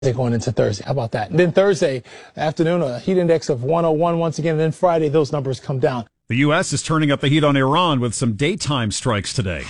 going into Thursday. How about that? And then Thursday afternoon, a heat index of 101 once again. And then Friday, those numbers come down. The U.S. is turning up the heat on Iran with some daytime strikes today.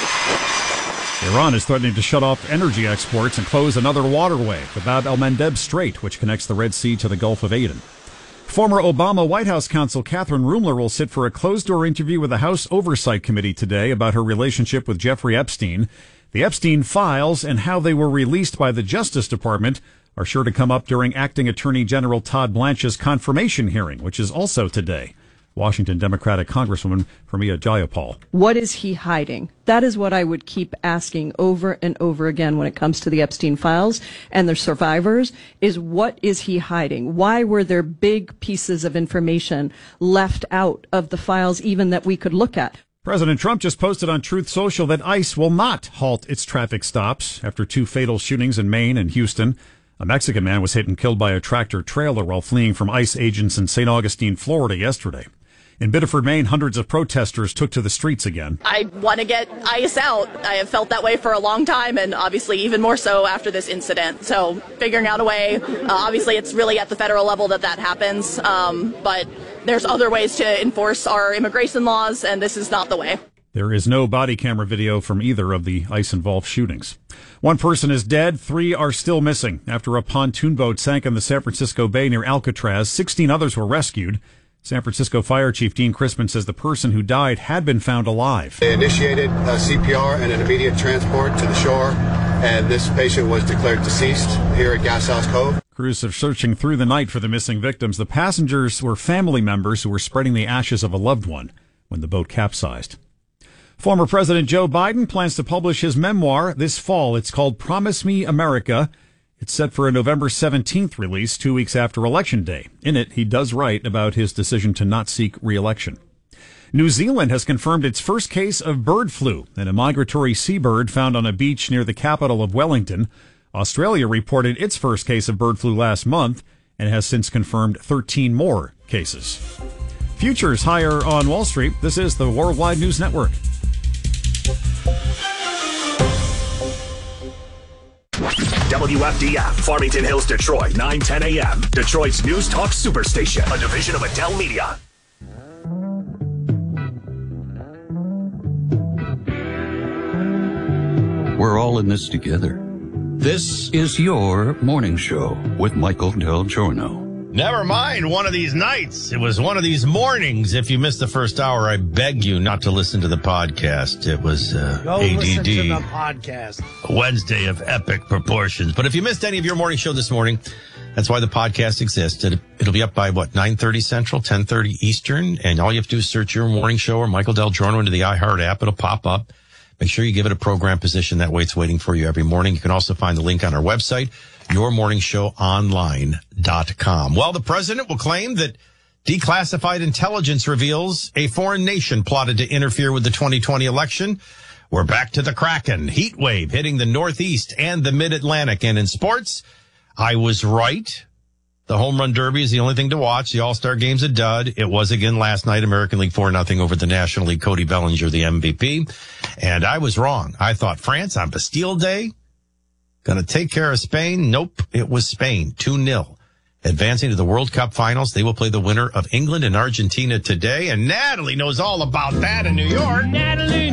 Iran is threatening to shut off energy exports and close another waterway, the Bab el-Mandeb Strait, which connects the Red Sea to the Gulf of Aden. Former Obama White House counsel Catherine Rumler will sit for a closed-door interview with the House Oversight Committee today about her relationship with Jeffrey Epstein. The Epstein files and how they were released by the Justice Department are sure to come up during Acting Attorney General Todd Blanche's confirmation hearing, which is also today. Washington Democratic Congresswoman Pramila Jayapal. What is he hiding? That is what I would keep asking over and over again when it comes to the Epstein files and the survivors, is what is he hiding? Why were there big pieces of information left out of the files even that we could look at? President Trump just posted on Truth Social that ICE will not halt its traffic stops after 2 fatal shootings in Maine and Houston. A Mexican man was hit and killed by a tractor trailer while fleeing from ICE agents in St. Augustine, Florida yesterday. In Biddeford, Maine, hundreds of protesters took to the streets again. I want to get ICE out. I have felt that way for a long time, and obviously even more so after this incident. So figuring out a way, obviously it's really at the federal level that happens, but there's other ways to enforce our immigration laws, and this is not the way. There is no body camera video from either of the ICE-involved shootings. 1 person is dead, 3 are still missing. After a pontoon boat sank in the San Francisco Bay near Alcatraz, 16 others were rescued. San Francisco Fire Chief Dean Crispin says the person who died had been found alive. They initiated CPR and an immediate transport to the shore, and this patient was declared deceased here at Gas House Cove. Crews are searching through the night for the missing victims. The passengers were family members who were spreading the ashes of a loved one when the boat capsized. Former President Joe Biden plans to publish his memoir this fall. It's called Promise Me America. It's set for a November 17th release, 2 weeks after Election Day. In it, he does write about his decision to not seek re-election. New Zealand has confirmed its first case of bird flu, and a migratory seabird found on a beach near the capital of Wellington. Australia reported its first case of bird flu last month and has since confirmed 13 more cases. Futures higher on Wall Street. This is the Worldwide News Network. WFDF, Farmington Hills, Detroit, 9:10 a.m. Detroit's News Talk Superstation, a division of Adele Media. We're all in this together. This is your morning show with Michael Del Giorno. Never mind one of these nights. It was one of these mornings. If you missed the first hour, I beg you not to listen to the podcast. It was ADD. Listen to the podcast. Wednesday of epic proportions. But if you missed any of your morning show this morning, that's why the podcast exists. It'll be up by, 9:30 Central, 10:30 Eastern. And all you have to do is search your morning show or Michael Del Giorno into the iHeart app. It'll pop up. Make sure you give it a program position. That way it's waiting for you every morning. You can also find the link on our website, yourmorningshowonline.com. Well, the president will claim that declassified intelligence reveals a foreign nation plotted to interfere with the 2020 election. We're back to the Kraken. Heat wave hitting the Northeast and the Mid-Atlantic. And in sports, I was right. The Home Run Derby is the only thing to watch. The All-Star Game's a dud. It was again last night. American League 4-0 over the National League. Cody Bellinger, the MVP. And I was wrong. I thought France on Bastille Day going to take care of Spain. Nope. It was Spain. 2-0. Advancing to the World Cup finals. They will play the winner of England and Argentina today. And Natalie knows all about that in New York. Natalie.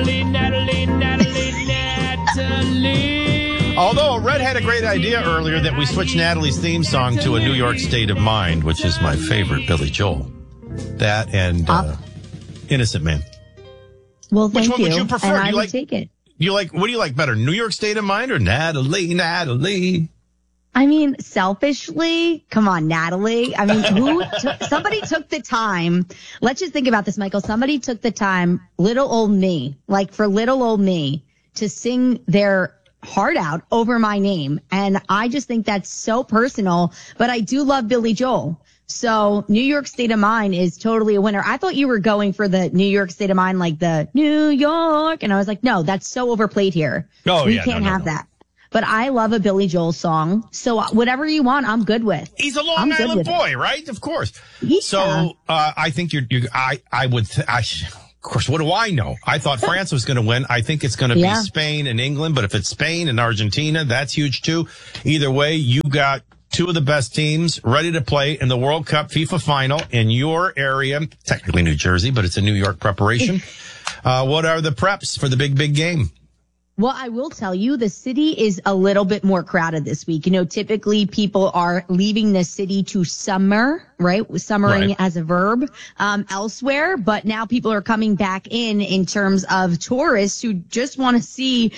Although Red had a great idea earlier that we switch Natalie's theme song to a New York State of Mind, which is my favorite, Billy Joel. That and Innocent Man. Well, thank you. Which one would you prefer? And I would take it. What do you like better, New York State of Mind or Natalie? I mean, selfishly, come on, Natalie. I mean, somebody took the time. Let's just think about this, Michael. Somebody took the time, little old me, to sing their heart out over my name. And I just think that's so personal, but I do love Billy Joel. So New York State of Mind is totally a winner. I thought you were going for the New York State of Mind, like the New York. And I was like, no, that's so overplayed here. We can't have that. But I love a Billy Joel song. So whatever you want, I'm good with. He's a Long Island boy, right? Of course. Yeah. So, I think course, what do I know? I thought France was going to win. I think it's going to be Spain and England. But if it's Spain and Argentina, that's huge too. Either way, you got two of the best teams ready to play in the World Cup FIFA final in your area. Technically New Jersey, but it's a New York preparation. What are the preps for the big game? Well, I will tell you, the city is a little bit more crowded this week. You know, typically people are leaving the city to summer, right? Summering as a verb, elsewhere. But now people are coming back in terms of tourists who just want to see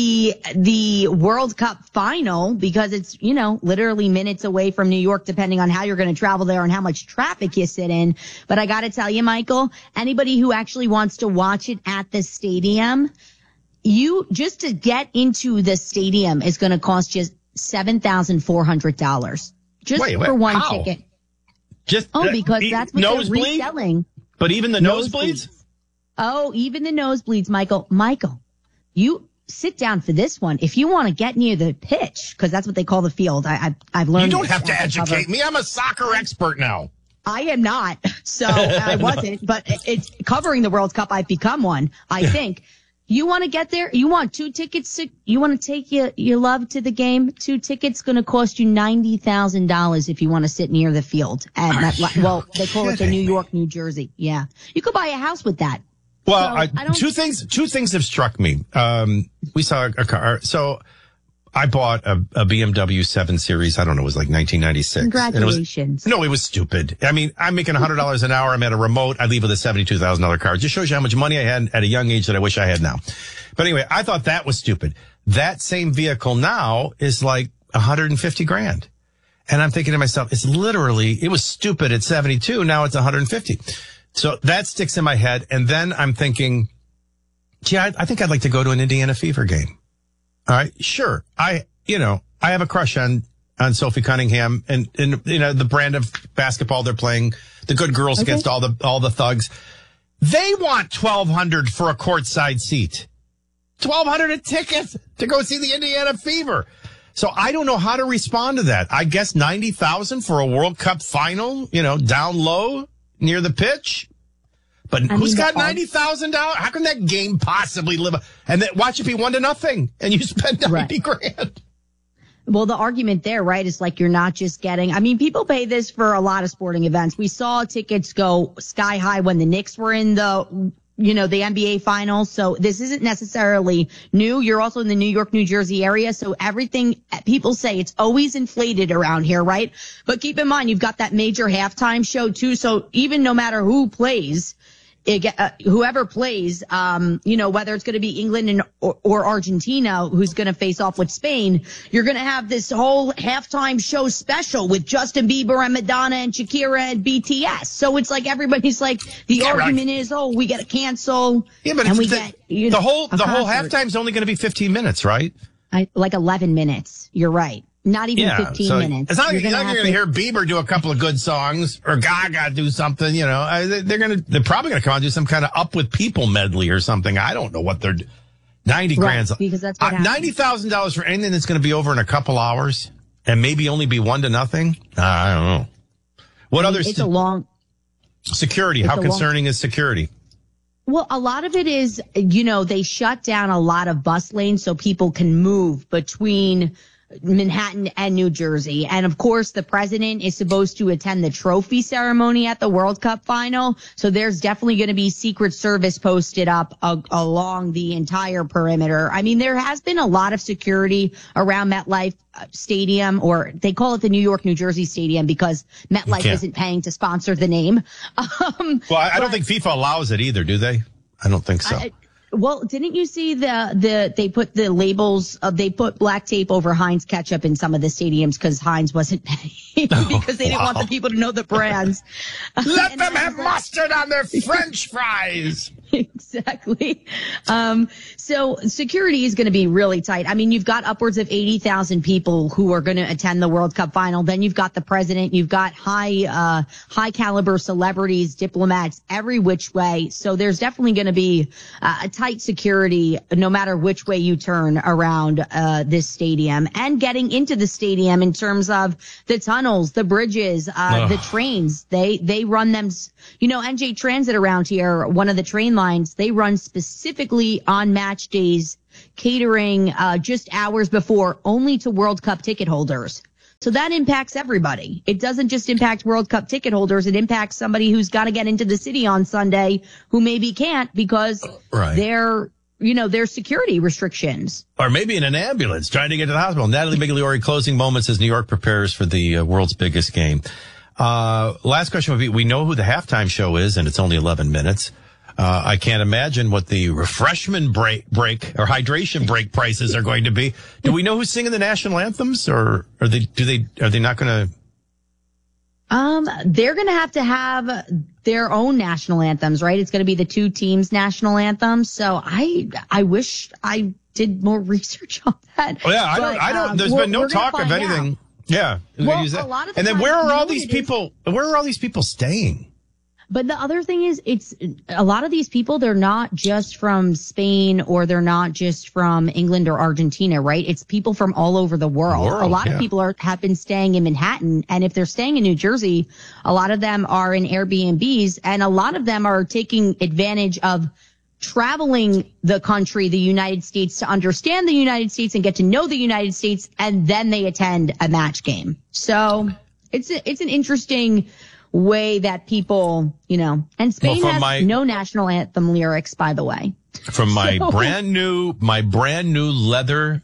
the World Cup final, because it's, you know, literally minutes away from New York, depending on how you're going to travel there and how much traffic you sit in. But I got to tell you, Michael, anybody who actually wants to watch it at the stadium, you just to get into the stadium is going to cost you $7,400 just for one ticket. Because that's what they're reselling. But even the nosebleeds? Oh, even the nosebleeds, Michael. Michael, you sit down for this one. If you want to get near the pitch, because that's what they call the field. I've learned. You don't have to educate me. I'm a soccer expert now. I am not, so I wasn't. But it's covering the World Cup. I've become one, I think. You want to get there? You want 2 tickets? You want to take your love to the game? 2 tickets going to cost you $90,000 if you want to sit near the field. And they call it the New York, New Jersey. Yeah, you could buy a house with that. Well, so two things have struck me. We saw a car. So I bought a BMW 7 Series. I don't know. It was like 1996. Congratulations. It was stupid. I mean, I'm making $100 an hour. I'm at a remote. I leave with a $72,000 car. It just shows you how much money I had at a young age that I wish I had now. But anyway, I thought that was stupid. That same vehicle now is like $150,000. And I'm thinking to myself, it was stupid at 72. Now it's 150. So that sticks in my head. And then I'm thinking, I think I'd like to go to an Indiana Fever game. All right, sure. I have a crush on Sophie Cunningham and you know, the brand of basketball they're playing, the good girls against all the thugs. They want $1,200 for a courtside seat. $1,200 a ticket to go see the Indiana Fever. So I don't know how to respond to that. I guess $90,000 for a World Cup final, you know, down low near the pitch. But who's got $90,000? How can that game possibly live? And then watch it be 1-0 and you spend $90,000. Well, the argument there, right, is like you're not just getting, I mean, people pay this for a lot of sporting events. We saw tickets go sky high when the Knicks were in the NBA finals. So this isn't necessarily new. You're also in the New York, New Jersey area. So everything people say, it's always inflated around here, right? But keep in mind, you've got that major halftime show too. So even no matter who plays, whoever plays, whether it's going to be England or Argentina, who's going to face off with Spain, you're going to have this whole halftime show special with Justin Bieber and Madonna and Shakira and BTS. So it's like everybody's like, the argument is, we got to cancel. Yeah, but the whole halftime's only going to be 15 minutes, right? Like 11 minutes. You're right. Not even 15 minutes. It's not like you're going to hear Bieber do a couple of good songs or Gaga do something, you know. They're probably going to come out and do some kind of Up With People medley or something. I don't know what they're $90,000. Because that's what $90,000 for anything that's going to be over in a couple hours and maybe only be 1-0. I don't know. What other? It's a long security. How concerning is security? Well, a lot of it is, they shut down a lot of bus lanes so people can move between Manhattan and New Jersey. And of course, the president is supposed to attend the trophy ceremony at the World Cup final. So there's definitely going to be Secret Service posted up along the entire perimeter. I mean, there has been a lot of security around MetLife Stadium, or they call it the New York, New Jersey Stadium because MetLife isn't paying to sponsor the name. Well, I don't think FIFA allows it either, do they? I don't think so. Well, didn't you see they put the labels, they put black tape over Heinz ketchup in some of the stadiums because Heinz wasn't paying because they didn't want the people to know the brands. Let them have mustard on their French fries. Exactly. So security is going to be really tight. I mean, you've got upwards of 80,000 people who are going to attend the World Cup final. Then you've got the president. You've got high caliber celebrities, diplomats, every which way. So there's definitely going to be a tight security no matter which way you turn around this stadium. And getting into the stadium in terms of the tunnels, the bridges, the trains, they run them. NJ Transit around here, one of the train timelines they run specifically on match days, catering just hours before only to World Cup ticket holders. So that impacts everybody. It doesn't just impact World Cup ticket holders. It impacts somebody who's got to get into the city on Sunday who maybe can't because there's security restrictions. Or maybe in an ambulance trying to get to the hospital. Natalie Migliore, closing moments as New York prepares for the world's biggest game. Last question would be, we know who the halftime show is, and it's only 11 minutes. I can't imagine what the refreshment break or hydration break prices are going to be. Do we know who's singing the national anthems, or are they not going to? They're going to have their own national anthems, right? It's going to be the two teams' national anthems. So I wish I did more research on that. Oh, yeah, I don't. There's been no talk of anything. Out. Yeah. Well, a lot of the and then where are all these people? Where are all these people staying? But the other thing is, it's a lot of these people, they're not just from Spain or they're not just from England or Argentina, right? It's people from all over the world. A lot of people have been staying in Manhattan. And if they're staying in New Jersey, a lot of them are in Airbnbs, and a lot of them are taking advantage of traveling the country, the United States, to understand the United States and get to know the United States. And then they attend a match game. So it's an interesting way that people, and Spain has no national anthem lyrics, by the way. From my brand new leather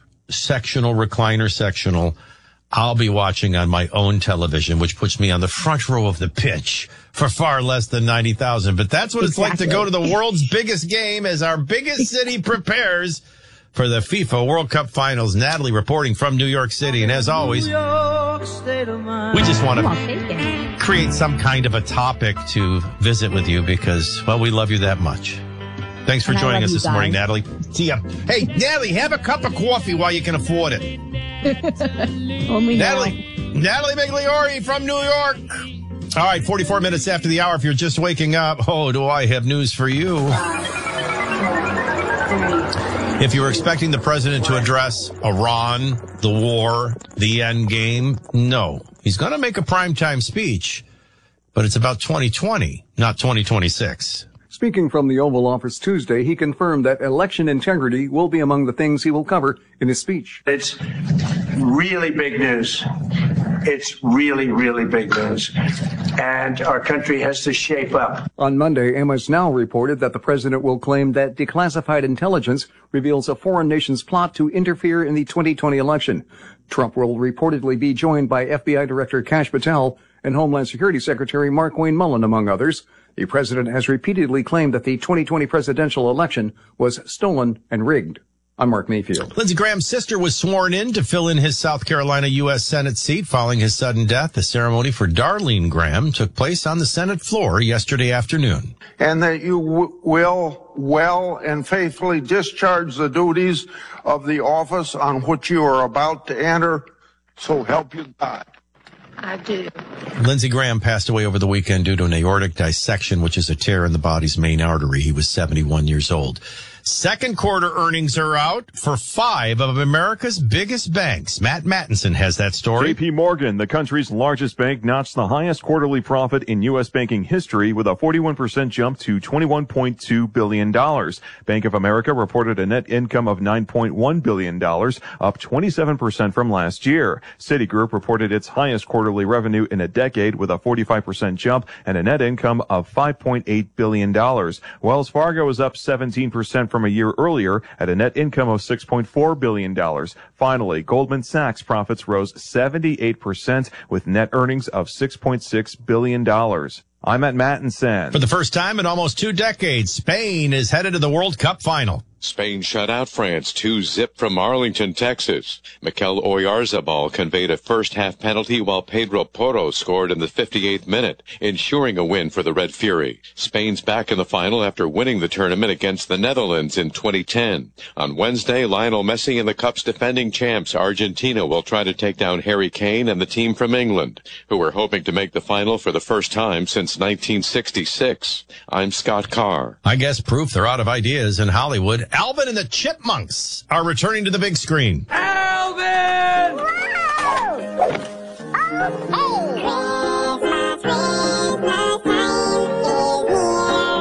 sectional, I'll be watching on my own television, which puts me on the front row of the pitch for far less than 90,000. But that's what it's like to go to the world's biggest game as our biggest city prepares for the FIFA World Cup Finals. Natalie reporting from New York City. And as always, we just want to create some kind of a topic to visit with you because, well, we love you that much. Thanks for joining us this morning, Natalie. See ya. Hey, Natalie, have a cup of coffee while you can afford it. Natalie Migliore from New York. All right, 44 minutes after the hour. If you're just waking up, oh, do I have news for you. If you were expecting the president to address Iran, the war, the end game, no. He's going to make a primetime speech, but it's about 2020, not 2026. Speaking from the Oval Office Tuesday, he confirmed that election integrity will be among the things he will cover in his speech. It's really big news. It's really, really big news. And our country has to shape up. On Monday, MS Now reported that the president will claim that declassified intelligence reveals a foreign nation's plot to interfere in the 2020 election. Trump will reportedly be joined by FBI Director Kash Patel and Homeland Security Secretary Markwayne Mullin, among others. The president has repeatedly claimed that the 2020 presidential election was stolen and rigged. I'm Mark Mayfield. Lindsey Graham's sister was sworn in to fill in his South Carolina U.S. Senate seat following his sudden death. The ceremony for Darlene Graham took place on the Senate floor yesterday afternoon. And that you will well and faithfully discharge the duties of the office on which you are about to enter. So help you God. I do. Lindsey Graham passed away over the weekend due to an aortic dissection, which is a tear in the body's main artery. He was 71 years old. Second quarter earnings are out for 5 of America's biggest banks. Matt Mattinson has that story. J.P. Morgan, the country's largest bank, notched the highest quarterly profit in U.S. banking history with a 41% jump to $21.2 billion. Bank of America reported a net income of $9.1 billion, up 27% from last year. Citigroup reported its highest quarterly revenue in a decade with a 45% jump and a net income of $5.8 billion. Wells Fargo is up 17% from a year earlier at a net income of $6.4 billion. Finally, Goldman Sachs profits rose 78% with net earnings of $6.6 billion. I'm at Mattinson. For the first time in almost 2 decades, Spain is headed to the World Cup final. Spain shut out France 2-0 from Arlington, Texas. Mikel Oyarzabal conveyed a first-half penalty while Pedro Porro scored in the 58th minute, ensuring a win for the Red Fury. Spain's back in the final after winning the tournament against the Netherlands in 2010. On Wednesday, Lionel Messi and the Cup's defending champs Argentina will try to take down Harry Kane and the team from England, who are hoping to make the final for the first time since 1966. I'm Scott Carr. I guess proof they're out of ideas in Hollywood. Alvin and the Chipmunks are returning to the big screen. Alvin!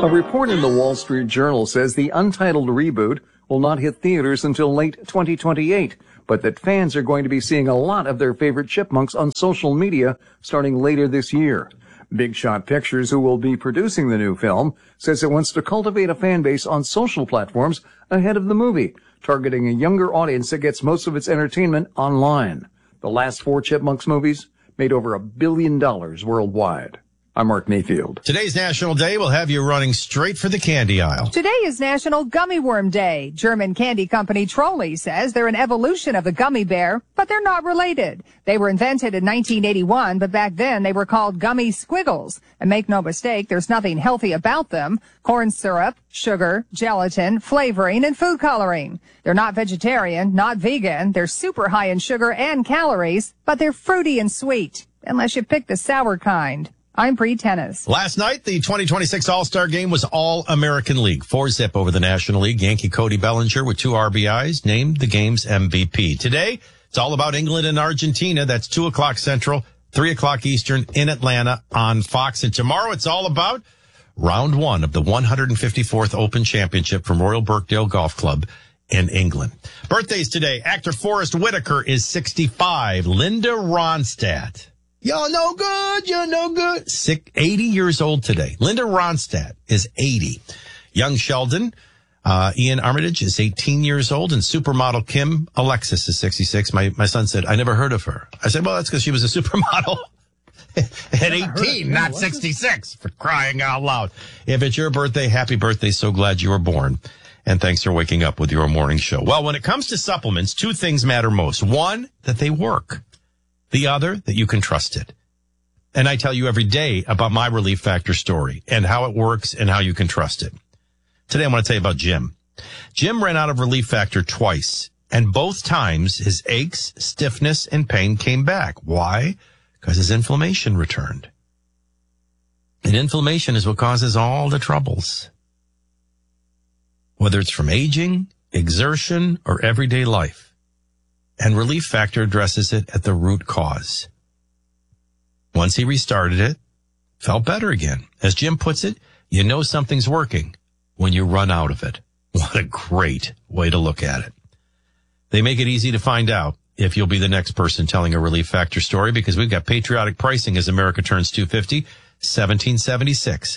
A report in the Wall Street Journal says the untitled reboot will not hit theaters until late 2028, but that fans are going to be seeing a lot of their favorite chipmunks on social media starting later this year. Big Shot Pictures, who will be producing the new film, says it wants to cultivate a fan base on social platforms ahead of the movie, targeting a younger audience that gets most of its entertainment online. The last 4 Chipmunks movies made over $1 billion worldwide. I'm Mark Mayfield. Today's National Day will have you running straight for the candy aisle. Today is National Gummy Worm Day. German candy company Trolli says they're an evolution of the gummy bear, but they're not related. They were invented in 1981, but back then they were called gummy squiggles. And make no mistake, there's nothing healthy about them. Corn syrup, sugar, gelatin, flavoring, and food coloring. They're not vegetarian, not vegan. They're super high in sugar and calories, but they're fruity and sweet, unless you pick the sour kind. I'm Bree Tennis. Last night, the 2026 All-Star Game was All-American League. 4-zip over the National League. Yankee Cody Bellinger with 2 RBIs named the game's MVP. Today, it's all about England and Argentina. That's 2 o'clock Central, 3 o'clock Eastern in Atlanta on Fox. And tomorrow, it's all about round 1 of the 154th Open Championship from Royal Birkdale Golf Club in England. Birthdays today. Actor Forrest Whitaker is 65. Linda Ronstadt. You're no good. You're no good. 80 years old today. Linda Ronstadt is 80. Young Sheldon, Ian Armitage is 18 years old, and supermodel Kim Alexis is 66. My son said, I never heard of her. I said, well, that's because she was a supermodel at 18, not 66, for crying out loud. If it's your birthday, happy birthday. So glad you were born. And thanks for waking up with your morning show. Well, when it comes to supplements, 2 things matter most. One, that they work. The other, that you can trust it. And I tell you every day about my Relief Factor story and how it works and how you can trust it. Today, I want to tell you about Jim. Jim ran out of Relief Factor twice, and both times his aches, stiffness, and pain came back. Why? Because his inflammation returned. And inflammation is what causes all the troubles. Whether it's from aging, exertion, or everyday life. And Relief Factor addresses it at the root cause. Once he restarted it, felt better again. As Jim puts it, you know something's working when you run out of it. What a great way to look at it. They make it easy to find out if you'll be the next person telling a Relief Factor story, because we've got patriotic pricing as America turns 250, $17.76.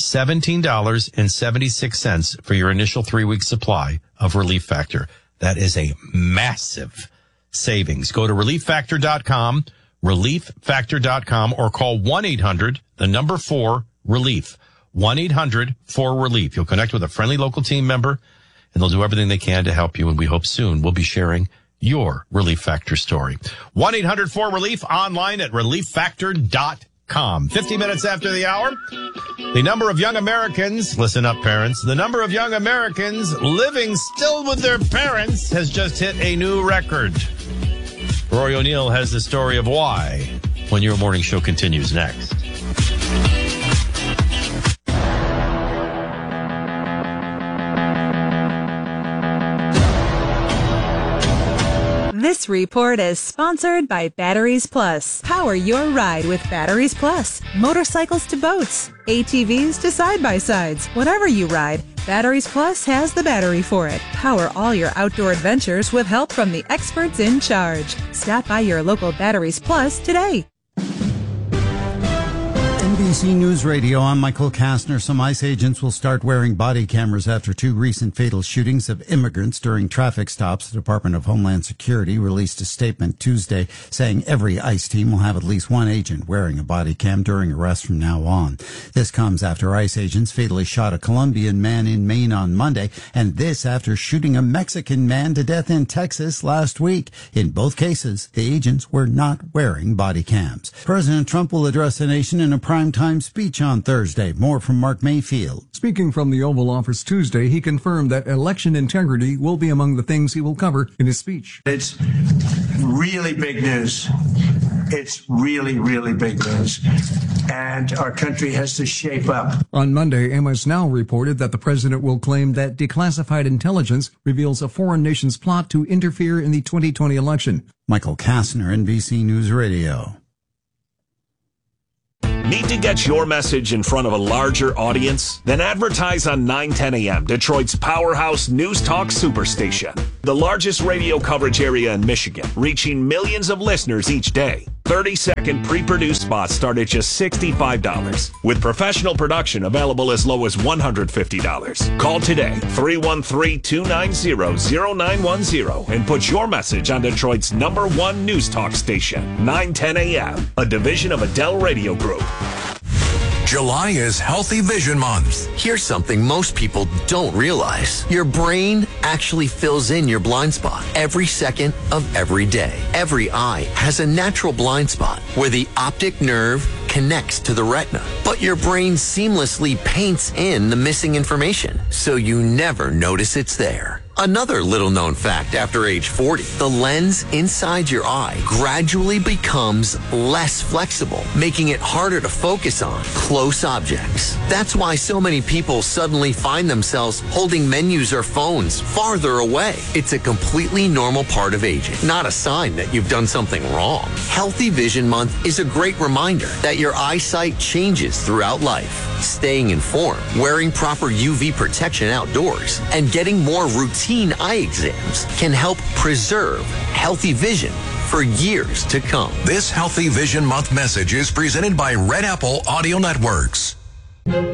$17.76 for your initial 3-week supply of Relief Factor. That is a massive savings. Go to relieffactor.com, relieffactor.com, or call 1-800-4-RELIEF, 1-800-4-RELIEF. You'll connect with a friendly local team member, and they'll do everything they can to help you, and we hope soon we'll be sharing your Relief Factor story. 1-800-4-RELIEF, online at relieffactor.com. 50 minutes after the hour, the number of young Americans, listen up parents, the number of young Americans living still with their parents has just hit a new record. Roy O'Neill has the story of why when your morning show continues next. This report is sponsored by Batteries Plus. Power your ride with Batteries Plus. Motorcycles to boats, ATVs to side-by-sides. Whatever you ride, Batteries Plus has the battery for it. Power all your outdoor adventures with help from the experts in charge. Stop by your local Batteries Plus today. NBC News Radio, I'm Michael Kastner. Some ICE agents will start wearing body cameras after 2 recent fatal shootings of immigrants during traffic stops. The Department of Homeland Security released a statement Tuesday saying every ICE team will have at least one agent wearing a body cam during arrest from now on. This comes after ICE agents fatally shot a Colombian man in Maine on Monday, and this after shooting a Mexican man to death in Texas last week. In both cases, the agents were not wearing body cams. President Trump will address the nation in a primetime speech on Thursday. More from Mark Mayfield. Speaking from the Oval Office Tuesday, he confirmed that election integrity will be among the things he will cover in his speech. It's really big news. It's really, really big news. And our country has to shape up. On Monday, MS Now reported that the president will claim that declassified intelligence reveals a foreign nation's plot to interfere in the 2020 election. Michael Kastner, NBC News Radio. Need to get your message in front of a larger audience? Then advertise on 910 AM, Detroit's powerhouse news talk superstation. The largest radio coverage area in Michigan, reaching millions of listeners each day. 30-second pre-produced spots start at just $65, with professional production available as low as $150. Call today, 313-290-0910, and put your message on Detroit's #1 news talk station, 910 AM, a division of Adele Radio Group. July is Healthy Vision Month. Here's something most people don't realize. Your brain actually fills in your blind spot every second of every day. Every eye has a natural blind spot where the optic nerve connects to the retina, but your brain seamlessly paints in the missing information, so you never notice it's there. Another little known fact after age 40, the lens inside your eye gradually becomes less flexible, making it harder to focus on close objects. That's why so many people suddenly find themselves holding menus or phones farther away. It's a completely normal part of aging, not a sign that you've done something wrong. Healthy Vision Month is a great reminder that your eyesight changes throughout life. Staying informed, wearing proper UV protection outdoors, and getting more routine eye exams can help preserve healthy vision for years to come. This Healthy Vision Month message is presented by Red Apple Audio Networks.